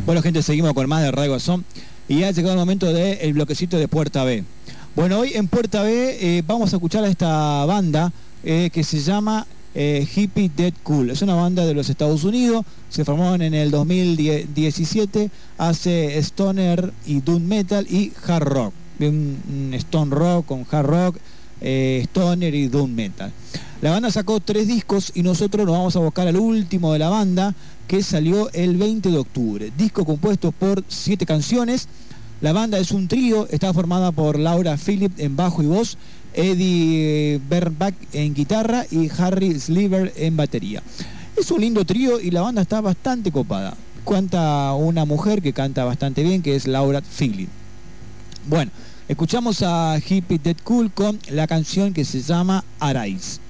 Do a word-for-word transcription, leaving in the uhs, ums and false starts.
Bueno, gente, seguimos con más de Radio Guasón y ha llegado el momento del bloquecito de Puerta B. Bueno, hoy en Puerta B eh, vamos a escuchar a esta banda eh, que se llama eh, Hippie Dead Cool. Es una banda de los Estados Unidos, se formaron en el dos mil diecisiete, hace stoner y doom metal y hard rock. Un, un stone rock con hard rock, eh, stoner y doom metal. La banda sacó tres discos y nosotros nos vamos a buscar al último de la banda, que salió el veinte de octubre. Disco compuesto por siete canciones. La banda es un trío, está formada por Laura Philip en bajo y voz, Eddie Bernbach en guitarra y Harry Sliver en batería. Es un lindo trío y la banda está bastante copada. Cuenta una mujer que canta bastante bien, que es Laura Philip. Bueno, escuchamos a Hippie Dead Cool con la canción que se llama Arise.